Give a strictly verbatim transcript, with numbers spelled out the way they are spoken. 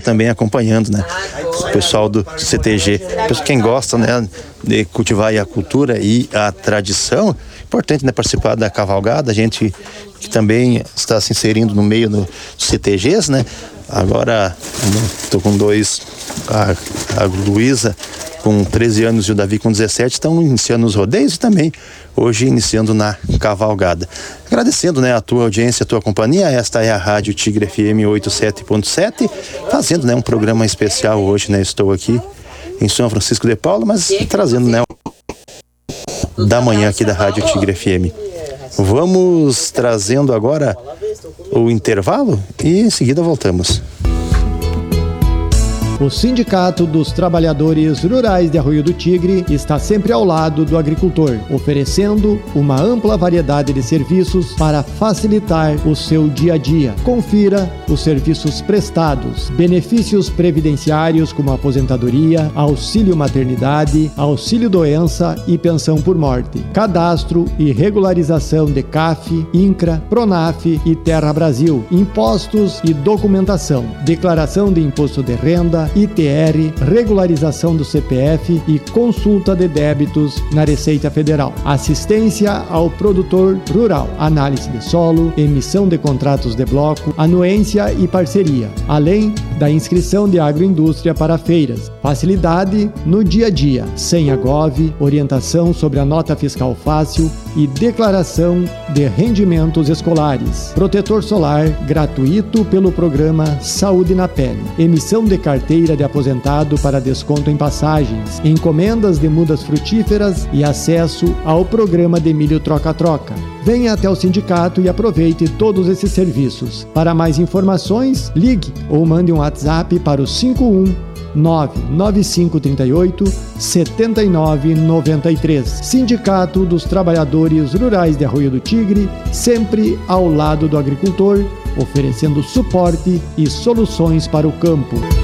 também acompanhando, né? O pessoal do C T G, quem gosta, né, de cultivar aí a cultura e a tradição, importante, né, participar da cavalgada, a gente que também está se inserindo no meio do C T Gs, né? Agora estou com dois, a, a Luísa com treze anos e o Davi com dezessete, estão iniciando os rodeios e também hoje iniciando na cavalgada. Agradecendo, né, a tua audiência, a tua companhia. Esta é a Rádio Tigre F M oitenta e sete ponto sete, fazendo, né, um programa especial hoje, né? Estou aqui em São Francisco de Paula, mas trazendo, né, da manhã aqui da Rádio Tigre F M. Vamos trazendo agora o intervalo e em seguida voltamos. O Sindicato dos Trabalhadores Rurais de Arroio do Tigre está sempre ao lado do agricultor, oferecendo uma ampla variedade de serviços para facilitar o seu dia a dia. Confira os serviços prestados: benefícios previdenciários como aposentadoria, auxílio maternidade, auxílio doença e pensão por morte, cadastro e regularização de C A F, INCRA, PRONAF e Terra Brasil, impostos e documentação, declaração de imposto de renda, I T R, regularização do C P F e consulta de débitos na Receita Federal. Assistência ao produtor rural, análise de solo, emissão de contratos de bloco, anuência e parceria, além da inscrição de agroindústria para feiras. Facilidade no dia a dia, sem agove, orientação sobre a nota fiscal fácil e declaração de rendimentos escolares. Protetor solar gratuito pelo programa Saúde na Pele. Emissão de carteira de aposentado para desconto em passagens, encomendas de mudas frutíferas e acesso ao programa de milho troca-troca. Venha até o sindicato e aproveite todos esses serviços. Para mais informações, ligue ou mande um WhatsApp para o cinco um nove nove cinco três oito sete nove nove três. Sindicato dos Trabalhadores Rurais de Arroio do Tigre, sempre ao lado do agricultor, oferecendo suporte e soluções para o campo.